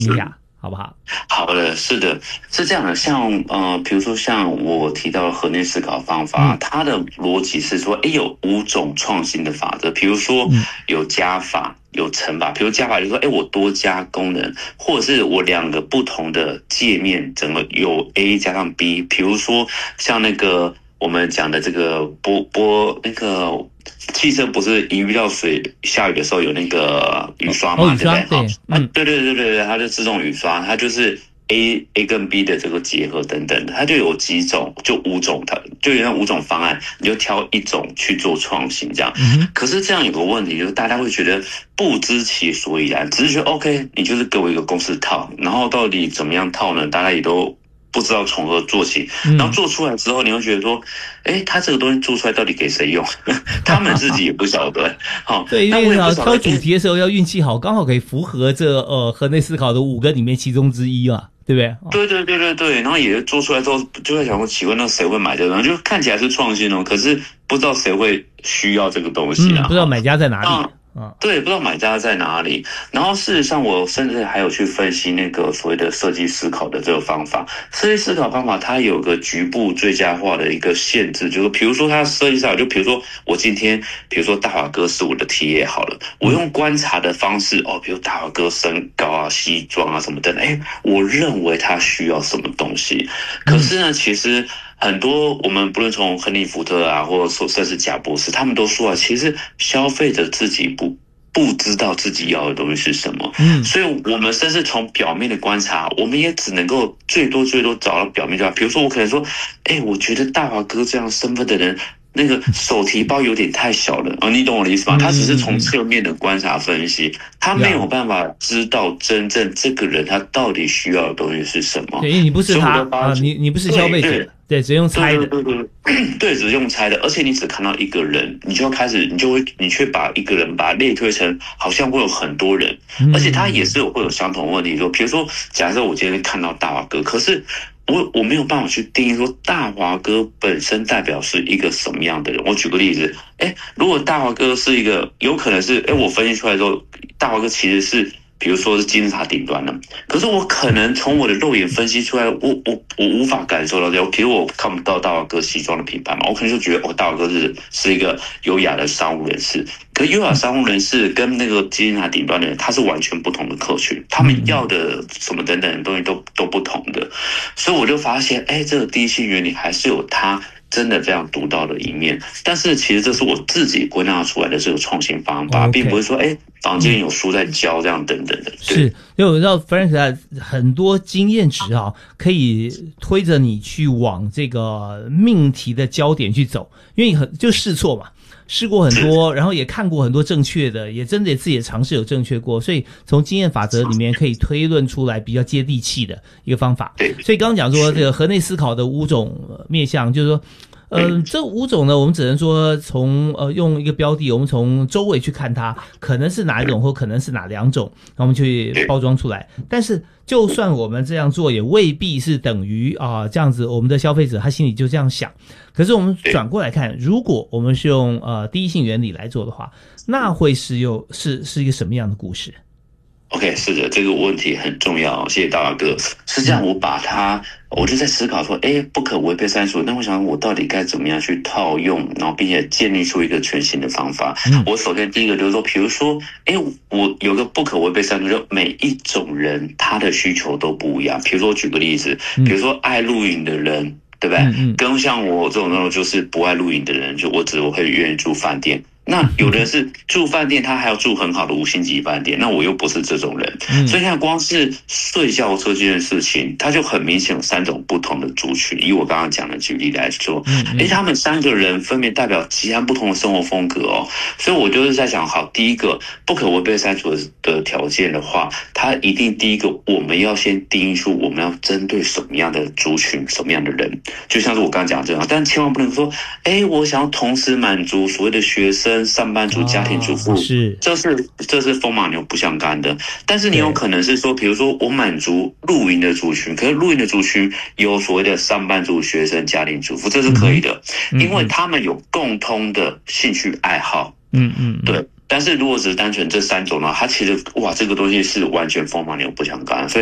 一下，好不好？ 好的，是的，是这样的，像比如说像我提到的核内思考方法，它的逻辑是说，有5种创新的法则，比如说有加法。有乘法，比如加法就是说，我多加功能，或者是我2个不同的界面，整个有 A 加上 B， 比如说像那个我们讲的这个那个汽车不是一遇到下雨的时候有那个雨刷嘛，对不对？对，它就自动雨刷，它就是。A 跟 B 的这个结合等等的，它就有几种，就5种，它就有那5种方案，你就挑1种去做创新这样。可是这样有个问题，就是大家会觉得不知其所以然，只是觉得 OK， 你就是给我一个公式套，然后到底怎么样套呢？大家也都不知道从何做起，然后做出来之后，你会觉得说，他这个东西做出来到底给谁用？他们自己也不晓得。好， 对，因为挑主题的时候要运气好，刚好可以符合这核内思考的5个里面其中之一嘛。对不对？ 对，然后也做出来之后，就在想说，奇怪，那谁会买这个？然后就看起来是创新哦，可是不知道谁会需要这个东西啊， 不知道买家在哪里。 对，不知道买家在哪里。然后事实上，我甚至还有去分析那个所谓的设计思考的这个方法。设计思考方法它有个局部最佳化的一个限制，就是比如说它设计思考，就比如说我今天，比如说大华哥是我的 TA 好了，我用观察的方式比如大华哥身高啊、西装啊什么的，我认为他需要什么东西。可是呢，其实很多我们不论从亨利福特啊，或者说甚至贾博士，他们都说其实消费者自己不知道自己要的东西是什么，所以我们甚至从表面的观察，我们也只能够最多找到表面就好。比如说我可能说，我觉得大华哥这样身份的人，那个手提包有点太小了，你懂我的意思吗？他只是从侧面的观察分析，他没有办法知道真正这个人他到底需要的东西是什么。 对，因为你不是他啊，你不是消费者，对，只用猜的。 对，只是用猜的，而且你只看到一个人，你却把一个人把它类推成好像会有很多人，而且他也是会有相同问题。说，比如说，假设我今天看到大华哥，可是我没有办法去定义说大华哥本身代表是一个什么样的人。我举个例子，如果大华哥是一个，有可能是，我分析出来之后，大华哥其实是。比如说是金字塔顶端的，可是我可能从我的肉眼分析出来，我无法感受到这样。比如我看不到大华哥西装的品牌嘛，我可能就觉得大华哥是一个优雅的商务人士。可优雅商务人士跟那个金字塔顶端的人，他是完全不同的客群，他们要的什么等等的东西都不同的。所以我就发现，这个第一性原理还是有它真的非常独到的一面，但是其实这是我自己归纳出来的这个创新方法，并不是说坊间有书在教这样等等的。 是，因为我知道 Frank 很多经验值可以推着你去往这个命题的焦点去走，因为你就试错嘛。试过很多，然后也看过很多正确的，也真的自己也尝试有正确过，所以从经验法则里面可以推论出来比较接地气的一个方法。所以刚刚讲说这个核内思考的5种面向，就是说这5种呢，我们只能说从用一个标的，我们从周围去看它，可能是哪一种或可能是哪2种，然后我们去包装出来。但是就算我们这样做，也未必是等于这样子，我们的消费者他心里就这样想。可是我们转过来看，如果我们是用第一性原理来做的话，那会是一个什么样的故事 ？OK， 是的，这个问题很重要，谢谢大华哥。是这样，我就在思考说，不可违背35，那我想我到底该怎么样去套用，然后并且建立出一个全新的方法。我首先第一个就是说，比如说，我有个不可违背35，就每一种人他的需求都不一样。比如说，我举个例子，比如说爱露营的人，对不对？跟像我这种就是不爱露营的人，我只会愿意住饭店。那有的是住饭店，他还要住很好的5星级饭店，那我又不是这种人，所以看光是睡觉这件事情，它就很明显有3种不同的族群。以我刚刚讲的举例来说，他们3个人分别代表截然不同的生活风格哦。所以我就是在想，好，第一个不可违背35的条件的话，它一定第一个我们要先定义出我们要针对什么样的族群、什么样的人，就像是我刚刚讲这样，但千万不能说，我想要同时满足所谓的学生。上班族、家庭主妇，这是风马牛不相干的。但是你有可能是说，比如说我满足露营的族群，可是露营的族群有所谓的上班族、学生、家庭主妇，这是可以的，因为他们有共通的兴趣爱好。对。 但是如果只是单纯这3种呢，它其实哇，这个东西是完全风马牛不相干，所以